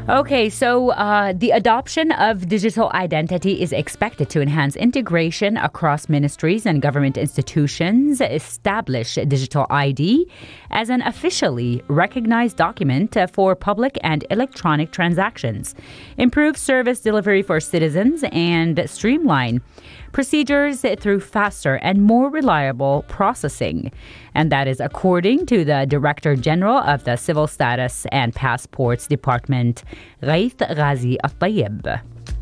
Okay, so the adoption of digital identity is expected to enhance integration across ministries and government institutions, establish digital ID as an officially recognized document for public and electronic transactions, improve service delivery for citizens, and streamline procedures through faster and more reliable processing. And that is according to the Director General of the Civil Status and Passports Department, Ghaith Ghazi Al-Tayyib.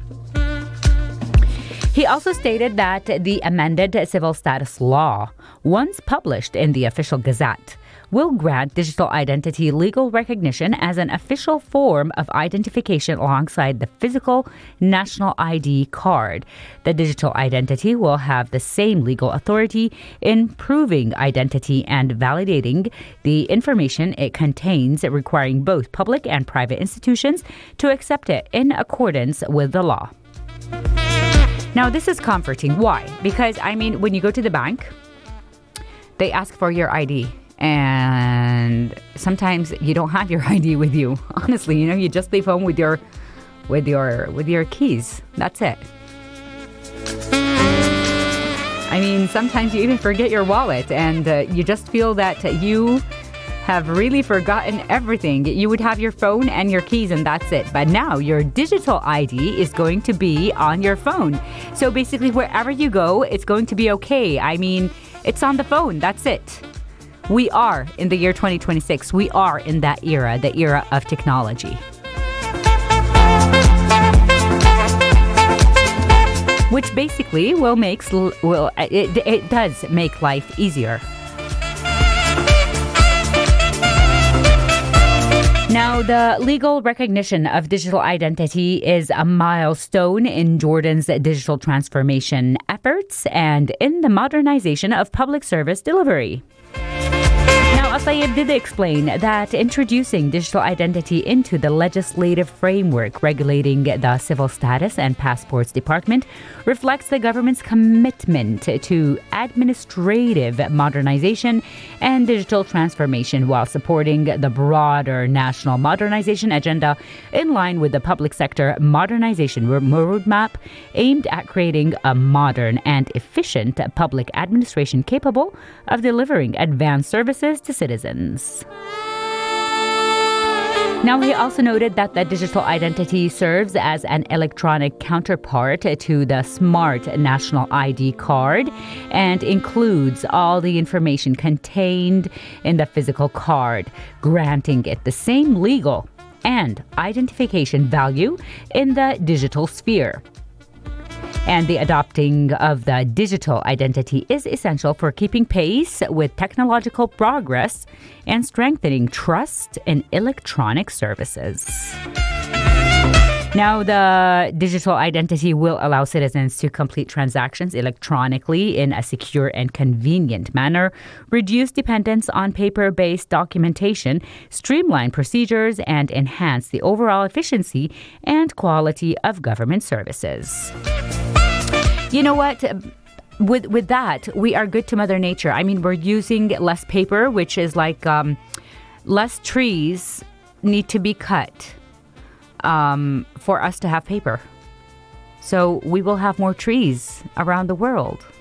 He also stated that the amended civil status law, once published in the official Gazette, will grant digital identity legal recognition as an official form of identification alongside the physical national ID card. The digital identity will have the same legal authority in proving identity and validating the information it contains, requiring both public and private institutions to accept it in accordance with the law. Now, this is comforting. Why? Because, when you go to the bank, they ask for your ID. And sometimes you don't have your ID with you. Honestly, you just leave home with your keys. That's it. Sometimes you even forget your wallet, and you just feel that you have really forgotten everything. You would have your phone and your keys, and that's it. But now your digital ID is going to be on your phone. So basically, wherever you go, it's going to be okay. It's on the phone. That's it. We are in the year 2026. We are in that era, the era of technology. Which basically it does make life easier. Now, the legal recognition of digital identity is a milestone in Jordan's digital transformation efforts and in the modernization of public service delivery. Now, Al-Tayyib did explain that introducing digital identity into the legislative framework regulating the Civil Status and Passports Department reflects the government's commitment to administrative modernization and digital transformation while supporting the broader national modernization agenda in line with the public sector modernization roadmap aimed at creating a modern and efficient public administration capable of delivering advanced services to citizens. Now, he also noted that the digital identity serves as an electronic counterpart to the Smart National ID card and includes all the information contained in the physical card, granting it the same legal and identification value in the digital sphere. And the adopting of the digital identity is essential for keeping pace with technological progress and strengthening trust in electronic services. Now, the digital identity will allow citizens to complete transactions electronically in a secure and convenient manner, reduce dependence on paper-based documentation, streamline procedures, and enhance the overall efficiency and quality of government services. You know what? With that, we are good to Mother Nature. We're using less paper, which is like less trees need to be cut for us to have paper. So we will have more trees around the world.